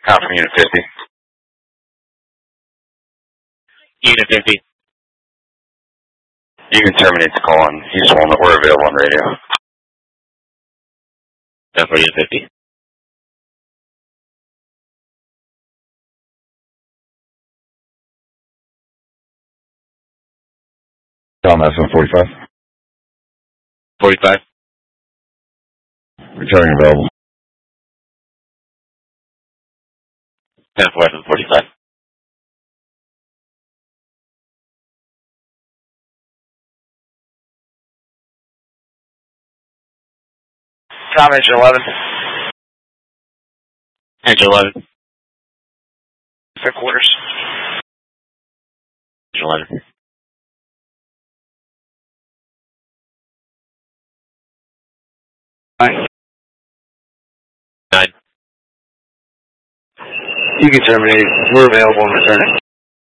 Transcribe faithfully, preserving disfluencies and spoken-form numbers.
Count from Unit fifty. Unit fifty. You can terminate the call on Houston Walnut. We're available on radio. That's for Unit fifty. Tom S one forty-five. forty-five. Returning available. ten four seven forty-five. Tom, engine eleven. Engine eleven. Headquarters. Engine eleven. Nine. Nine. You can terminate. We're available and returning.